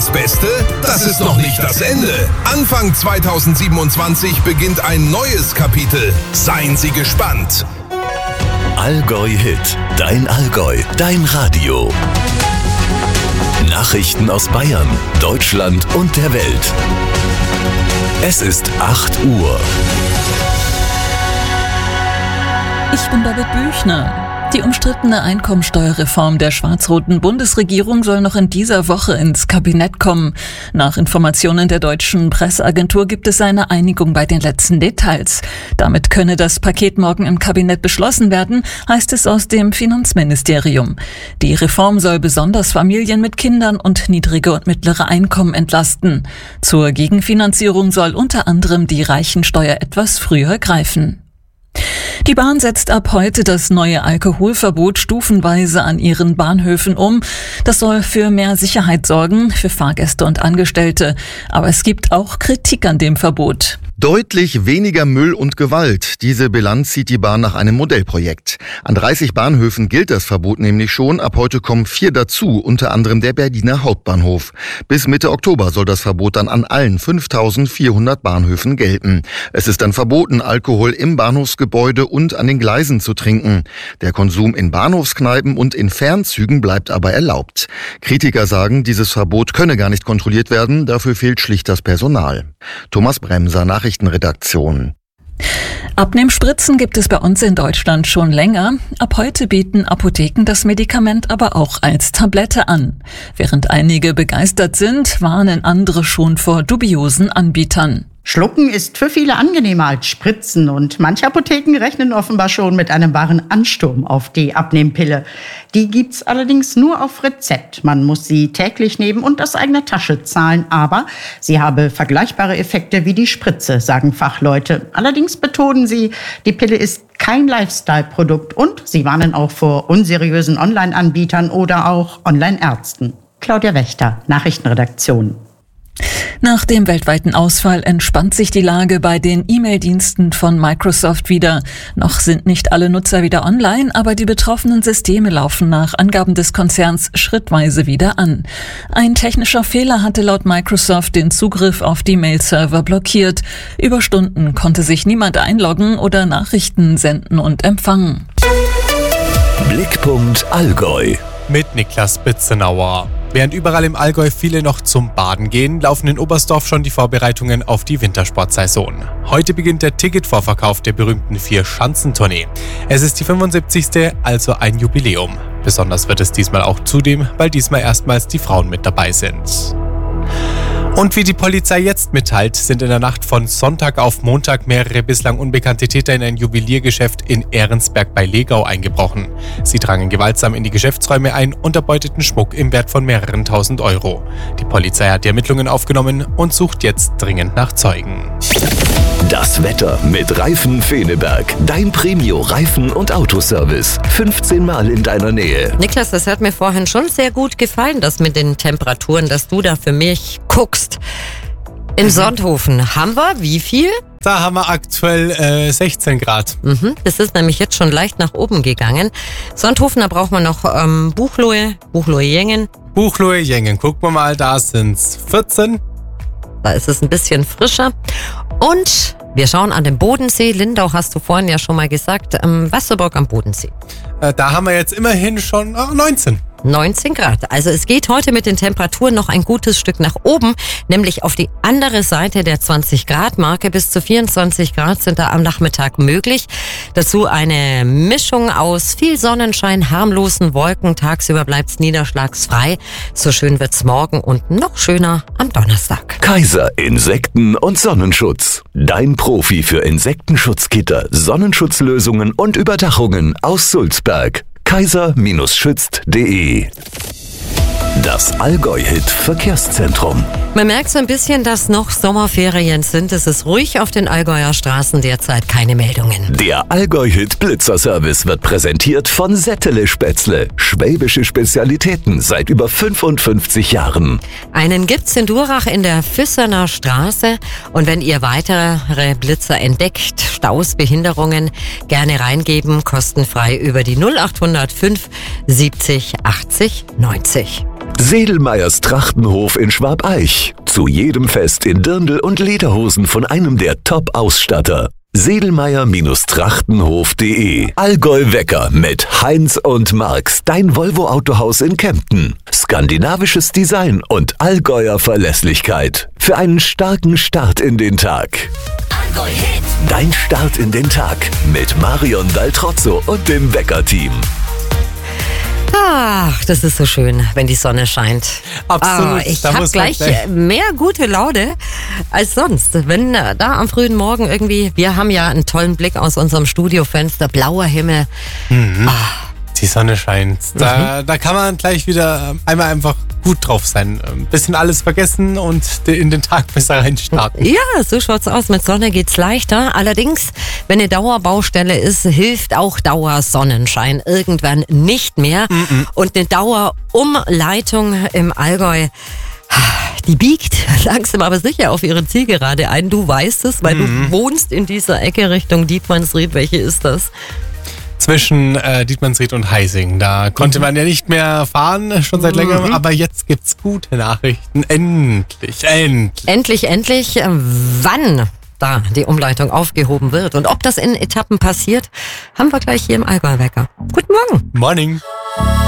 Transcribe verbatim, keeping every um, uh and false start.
das Beste? Das ist noch nicht das Ende. Anfang zweitausendsiebenundzwanzig beginnt ein neues Kapitel. Seien Sie gespannt. Allgäu Hit. Dein Allgäu. Dein Radio. Nachrichten aus Bayern, Deutschland und der Welt. Es ist acht Uhr. Ich bin Babette Büchner. Die umstrittene Einkommensteuerreform der schwarz-roten Bundesregierung soll noch in dieser Woche ins Kabinett kommen. Nach Informationen der deutschen Presseagentur gibt es eine Einigung bei den letzten Details. Damit könne das Paket morgen im Kabinett beschlossen werden, heißt es aus dem Finanzministerium. Die Reform soll besonders Familien mit Kindern und niedrige und mittlere Einkommen entlasten. Zur Gegenfinanzierung soll unter anderem die Reichensteuer etwas früher greifen. Die Bahn setzt ab heute das neue Alkoholverbot stufenweise an ihren Bahnhöfen um. Das soll für mehr Sicherheit sorgen, für Fahrgäste und Angestellte. Aber es gibt auch Kritik an dem Verbot. Deutlich weniger Müll und Gewalt. Diese Bilanz zieht die Bahn nach einem Modellprojekt. An dreißig Bahnhöfen gilt das Verbot nämlich schon. Ab heute kommen vier dazu, unter anderem der Berliner Hauptbahnhof. Bis Mitte Oktober soll das Verbot dann an allen fünftausendvierhundert Bahnhöfen gelten. Es ist dann verboten, Alkohol im Bahnhofsgebäude und an den Gleisen zu trinken. Der Konsum in Bahnhofskneipen und in Fernzügen bleibt aber erlaubt. Kritiker sagen, dieses Verbot könne gar nicht kontrolliert werden. Dafür fehlt schlicht das Personal. Thomas Bremser, Nachrichtenredaktion. Abnehmspritzen gibt es bei uns in Deutschland schon länger. Ab heute bieten Apotheken das Medikament aber auch als Tablette an. Während einige begeistert sind, warnen andere schon vor dubiosen Anbietern. Schlucken ist für viele angenehmer als Spritzen und manche Apotheken rechnen offenbar schon mit einem wahren Ansturm auf die Abnehmpille. Die gibt's allerdings nur auf Rezept. Man muss sie täglich nehmen und aus eigener Tasche zahlen, aber sie habe vergleichbare Effekte wie die Spritze, sagen Fachleute. Allerdings betonen sie, die Pille ist kein Lifestyle-Produkt und sie warnen auch vor unseriösen Online-Anbietern oder auch Online-Ärzten. Claudia Wächter, Nachrichtenredaktion. Nach dem weltweiten Ausfall entspannt sich die Lage bei den E-Mail-Diensten von Microsoft wieder. Noch sind nicht alle Nutzer wieder online, aber die betroffenen Systeme laufen nach Angaben des Konzerns schrittweise wieder an. Ein technischer Fehler hatte laut Microsoft den Zugriff auf die Mail-Server blockiert. Über Stunden konnte sich niemand einloggen oder Nachrichten senden und empfangen. Blickpunkt Allgäu. Mit Niklas Bitzenauer. Während überall im Allgäu viele noch zum Baden gehen, laufen in Oberstdorf schon die Vorbereitungen auf die Wintersportsaison. Heute beginnt der Ticketvorverkauf der berühmten Vier-Schanzentournee. Es ist die fünfundsiebzigste, also ein Jubiläum. Besonders wird es diesmal auch zudem, weil diesmal erstmals die Frauen mit dabei sind. Und wie die Polizei jetzt mitteilt, sind in der Nacht von Sonntag auf Montag mehrere bislang unbekannte Täter in ein Juweliergeschäft in Ehrensberg bei Legau eingebrochen. Sie drangen gewaltsam in die Geschäftsräume ein und erbeuteten Schmuck im Wert von mehreren tausend Euro. Die Polizei hat die Ermittlungen aufgenommen und sucht jetzt dringend nach Zeugen. Das Wetter mit Reifen Feneberg. Dein Premio-Reifen- und Autoservice. fünfzehn Mal in deiner Nähe. Niklas, das hat mir vorhin schon sehr gut gefallen, das mit den Temperaturen, dass du da für mich guckst. In Sonthofen haben wir wie viel? Da haben wir aktuell äh, sechzehn Grad. Mhm, das ist nämlich jetzt schon leicht nach oben gegangen. Sonthofen, da braucht man noch ähm, Buchloe, Buchloe-Jengen. Buchloe-Jengen, gucken wir mal, da sind es vierzehn. Da ist es ein bisschen frischer. Und wir schauen an den Bodensee. Lindau hast du vorhin ja schon mal gesagt. Ähm, Wasserburg am Bodensee. Äh, da haben wir jetzt immerhin schon äh, neunzehn. neunzehn Grad. Also es geht heute mit den Temperaturen noch ein gutes Stück nach oben, nämlich auf die andere Seite der zwanzig Grad Marke. Bis zu vierundzwanzig Grad sind da am Nachmittag möglich. Dazu eine Mischung aus viel Sonnenschein, harmlosen Wolken. Tagsüber bleibt's niederschlagsfrei. So schön wird's morgen und noch schöner am Donnerstag. Kaiser Insekten- und Sonnenschutz. Dein Profi für Insektenschutzgitter, Sonnenschutzlösungen und Überdachungen aus Sulzberg. kaiser schützt punkt de. Das Allgäu-Hit Verkehrszentrum. Man merkt so ein bisschen, dass noch Sommerferien sind. Es ist ruhig auf den Allgäuer Straßen, derzeit keine Meldungen. Der Allgäu-Hit Blitzerservice wird präsentiert von Settele Spätzle. Schwäbische Spezialitäten seit über fünfundfünfzig Jahren. Einen gibt's in Durach in der Füsserner Straße. Und wenn ihr weitere Blitzer entdeckt, Staus, Behinderungen, gerne reingeben, kostenfrei über die null acht null null fünf siebzig achtzig neunzig. Sedelmeyers Trachtenhof in Schwabeich. Zu jedem Fest in Dirndl und Lederhosen von einem der Top-Ausstatter. Sedelmeyer-Trachtenhof punkt de. Allgäu Wecker mit Heinz und Marx, dein Volvo-Autohaus in Kempten. Skandinavisches Design und Allgäuer Verlässlichkeit. Für einen starken Start in den Tag. Allgäu Hit. Dein Start in den Tag mit Marion Daltrozzo und dem Wecker-Team. Ach, das ist so schön, wenn die Sonne scheint. Absolut. Ah, ich Da habe muss man gleich gleich- mehr gute Laune als sonst. Wenn äh, da am frühen Morgen irgendwie, wir haben ja einen tollen Blick aus unserem Studiofenster, blauer Himmel. Die Sonne scheint. Da, da kann man gleich wieder ähm, einmal einfach gut drauf sein. Ein bisschen alles vergessen und de- in den Tag besser reinstarten. Ja, so schaut's aus. Mit Sonne geht's leichter. Allerdings, wenn eine Dauerbaustelle ist, hilft auch Dauersonnenschein irgendwann nicht mehr. Und eine Dauerumleitung im Allgäu, die biegt langsam aber sicher auf ihre Zielgerade ein. Du weißt es, weil du wohnst in dieser Ecke Richtung Dietmannsried. Welche ist das? Zwischen äh, Dietmannsried und Heising. Da konnte man ja nicht mehr fahren, schon seit längerem. Aber jetzt gibt's gute Nachrichten. Endlich, endlich. Endlich, endlich, äh, wann da die Umleitung aufgehoben wird und ob das in Etappen passiert, haben wir gleich hier im Allgäu Wecker. Guten Morgen. Morning.